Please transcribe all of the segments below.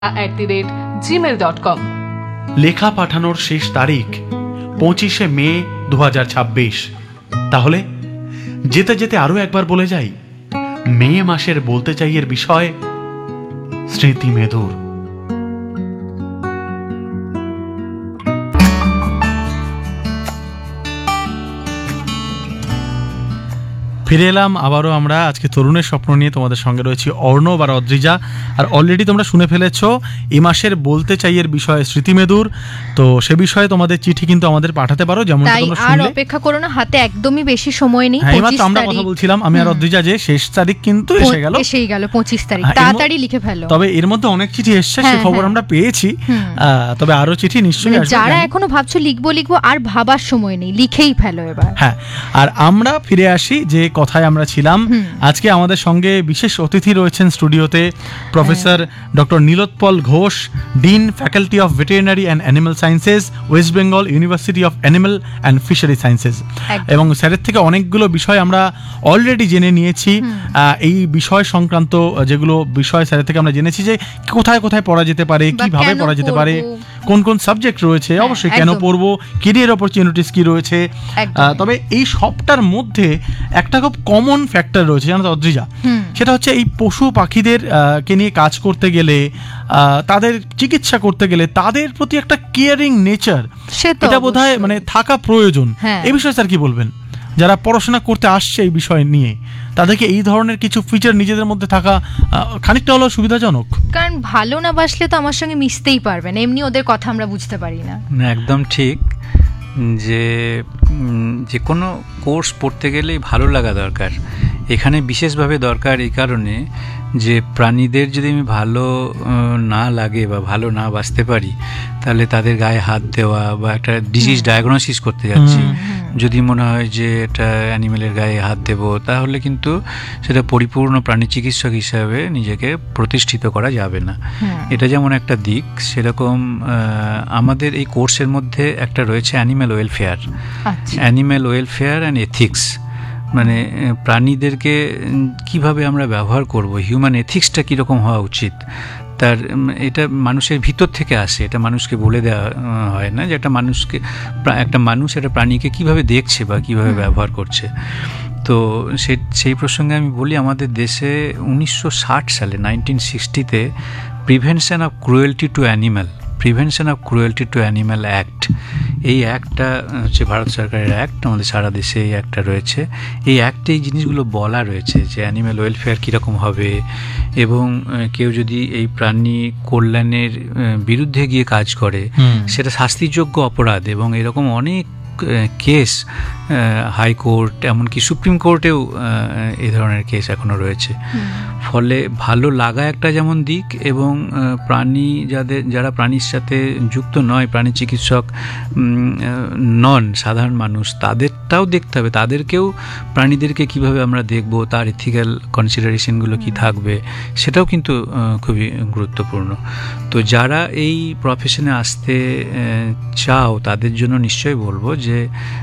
gmail.com। লেখা পাঠানোর শেষ তারিখ 25শে মে 2026। তাহলে যেতে যেতে আরো একবার বলে যাই, মে মাসের বলতে চাই এর বিষয় স্মৃতি মেদুর। ফিরে এলাম আবারও আমরা আজকে তরুণের স্বপ্ন নিয়ে। তোমাদের সঙ্গে রয়েছে অর্ণব আর অদ্রিজা। আর অলরেডি তোমরা শুনে ফেলেছো এই মাসের বলতে চাই এর বিষয়ে স্মৃতিমেদুর। তো সে বিষয়ে তোমাদের চিঠি কিন্তু আমাদের পাঠাতে পারো, যেমন তোমরা শুনলে। আর অপেক্ষা করো না, হাতে একদমই বেশি সময় নেই। হ্যাঁ, এইমাত্র আমরা কথা বলছিলাম আমি আর অদ্রিজা যে শেষ তারিখ কিন্তু এসেই গেল 25 তারিখ। তাড়াতাড়ি লিখে ফেলো। তবে এর মধ্যে অনেক চিঠি এসছে, সে খবর আমরা পেয়েছি। তবে আরো চিঠি নিশ্চয়ই আসবে। যারা এখনো ভাবছো লিখবো আর ভাবার সময় নেই, লিখেই ফেলো এবার। হ্যাঁ, আর আমরা ফিরে আসি যে কথায় আমরা ছিলাম। আজকে আমাদের সঙ্গে বিশেষ অতিথি রয়েছেন স্টুডিওতে professor doctor Nilotpal Ghosh, dean faculty of veterinary and animal sciences, West Bengal university of animal and fishery sciences. এবং স্যারের থেকে অনেকগুলো বিষয় আমরা অলরেডি জেনে নিয়েছি। এই বিষয় সংক্রান্ত যেগুলো বিষয় স্যারের থেকে আমরা জেনেছি যে কোথায় কোথায় পড়া যেতে পারে, কিভাবে পড়া যেতে পারে, কোন কোন সাবজেক্ট রয়েছে, অবশ্যই কেন পড়বো, কেরিয়ার অপরচুনিটিস কি রয়েছে। তবে এই সবটার মধ্যে একটা খুব কমন ফ্যাক্টর রয়েছে, জানো তো অদ্রিজা, সেটা হচ্ছে এই পশু পাখিদের কে নিয়ে কাজ করতে গেলে, তাদের চিকিৎসা করতে গেলে তাদের প্রতি একটা কেয়ারিং নেচার, এটা বোধহয় মানে থাকা প্রয়োজন। এই বিষয়ে স্যার কি বলবেন? যারা পড়াশোনা করতে আসছে এই বিষয় নিয়ে, তাদেরকে এই ধরনের কিছু ফিচার নিজেদের মধ্যে থাকা খানিকটা হলেও সুবিধাজনক। কারণ ভালো না বাসলে তো আমার সঙ্গে মিশতেই পারবে না, এমনি ওদের কথা আমরা বুঝতে পারি না। একদম ঠিক, যে কোনো কোর্স পড়তে গেলেই ভালো লাগা দরকার। এখানে বিশেষভাবে দরকার এই কারণে যে প্রাণীদের যদি আমি ভালো না লাগে বা ভালো না বাঁচতে পারি, তাহলে তাদের গায়ে হাত দেওয়া বা একটা ডিজিজ ডায়াগনোসিস করতে যাচ্ছি, যদি মনে হয় যে এটা অ্যানিমেলের গায়ে হাত দেব, তাহলে কিন্তু সেটা পরিপূর্ণ প্রাণী চিকিৎসক হিসাবে নিজেকে প্রতিষ্ঠিত করা যাবে না। এটা যেমন একটা দিক, সেরকম আমাদের এই কোর্সের মধ্যে একটা রয়েছে animal welfare, animal welfare and ethics. মানে প্রাণীদেরকে কিভাবে আমরা ব্যবহার করব, হিউম্যান এথিক্সটা কীরকম হওয়া উচিত, তার এটা মানুষের ভিতর থেকে আসে। এটা মানুষকে বলে দেওয়া হয় না যে একটা মানুষ একটা প্রাণীকে কিভাবে দেখছে বা কিভাবে ব্যবহার করছে। তো সেই প্রসঙ্গে আমি বলি, আমাদের দেশে 1960 সালে 1960-তে prevention of cruelty two animal act, এই অ্যাক্টটা হচ্ছে ভারত সরকারের অ্যাক্ট, আমাদের সারা দেশে এই অ্যাক্টটা রয়েছে। এই অ্যাক্টে এই জিনিসগুলো বলা রয়েছে যে অ্যানিম্যাল ওয়েলফেয়ার কীরকম হবে, এবং কেউ যদি এই প্রাণী কল্যাণের বিরুদ্ধে গিয়ে কাজ করে সেটা শাস্তিযোগ্য অপরাধ। এবং এরকম অনেক কেস হাইকোর্ট, এমনকি সুপ্রিম কোর্টেও এই ধরনের কেস এখনও রয়েছে। ফলে ভালো লাগা একটা যেমন দিক, এবং যারা প্রাণীর সাথে যুক্ত নয়, প্রাণী চিকিৎসক নন, সাধারণ মানুষ, তাদেরটাও দেখতে হবে। তাদেরকেও প্রাণীদেরকে কিভাবে আমরা দেখব, তার এথিক্যাল কনসিডারেশনগুলো কি থাকবে, সেটাও কিন্তু খুবই গুরুত্বপূর্ণ। তো যারা এই প্রফেশনে আসতে চাও, তাদের জন্য নিশ্চয়ই বলবো যে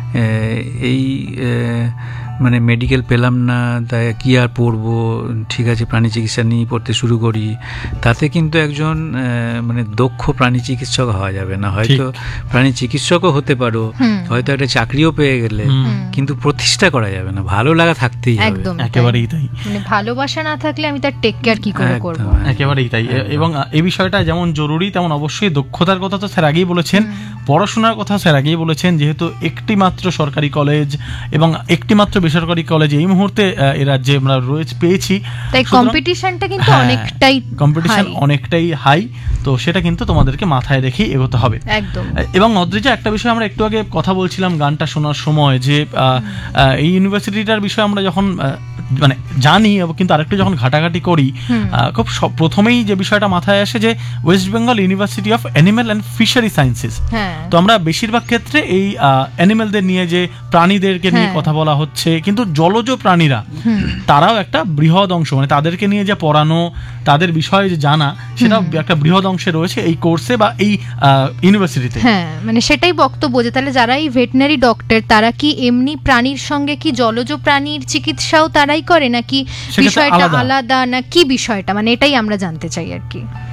এই মানে মেডিকেল পেলাম না, তাই কি আর পড়বো, ঠিক আছে প্রাণী চিকিৎসা নিয়ে পড়তে শুরু করি, তাতে কিন্তু একজন মানে দক্ষ প্রাণী চিকিৎসক হওয়া যাবে না। হয়তো প্রাণী চিকিৎসকও হতে পারো, হয়তো একটা চাকরিও পেয়ে গেলে, কিন্তু প্রতিষ্ঠা করা যাবে না। ভালো লাগা থাকতেই হবে। একেবারেই তাই, মানে ভালোবাসা না থাকলে আমি তার টেক কেয়ার কি করে করব। একেবারেই তাই। এবং এই বিষয়টা যেমন জরুরি, তেমন অবশ্যই দক্ষতার কথা তো স্যার আগেই বলেছেন, পড়াশোনার কথা স্যার আগেই বলেছেন। যেহেতু একটি মাত্র সরকারি কলেজ এবং একটি মাত্র বেসরকারি কলেজ এই মুহূর্তে এ রাজ্যে আমরা পেয়েছি, তাই কম্পিটিশনটা কিন্তু অনেকটাই হাই। তো সেটা কিন্তু তোমাদেরকে মাথায় রেখেই এগোতে হবে একদম। এবং অদ্রিজা, একটা বিষয় আমরা একটু আগে কথা বলছিলাম গানটা শোনার সময়, যে এই ইউনিভার্সিটিটার বিষয়ে আমরা যখন মানে জানি, কিন্তু আরেকটু যখন ঘাটাঘাটি করি, খুব প্রথমেই যে বিষয়টা মাথায় আসে যে West Bengal university of animal and fishery sciences. তো আমরা বেশিরভাগ ক্ষেত্রে এই অ্যানিম্যালদের নিয়ে, যে প্রাণীদেরকে নিয়ে কথা বলা হচ্ছে, কিন্তু জলজ প্রাণীরা তারাও একটা বৃহৎ অংশ, মানে তাদেরকে নিয়ে যে পড়ানো, তাদের বিষয়ে যে জানা, সেটা একটা বৃহৎ অংশে রয়েছে এই কোর্সে বা এই ইউনিভার্সিটিতে। মানে সেটাই বক্তব্য যে তাহলে যারা এই ভেটেরিনারি ডক্টর, তারা কি এমনি প্রাণীর সঙ্গে কি জলজ প্রাণীর চিকিৎসাও তারাই করে, নাকি বিষয়টা আলাদা, না কি বিষয়টা, মানে এটাই আমরা জানতে চাই আর কি।